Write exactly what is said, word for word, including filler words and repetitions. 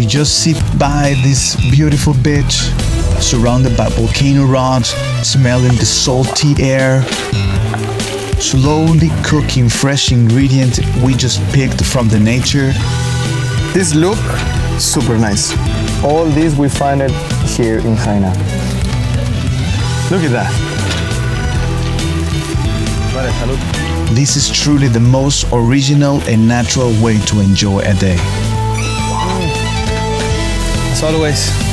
We just sit by this beautiful beach, surrounded by volcano rocks, smelling the salty air, slowly cooking fresh ingredients we just picked from the nature. This look, super nice. All this we find it here in Jaina. Look at that. Vale, salud. This is truly the most original and natural way to enjoy a day. As always,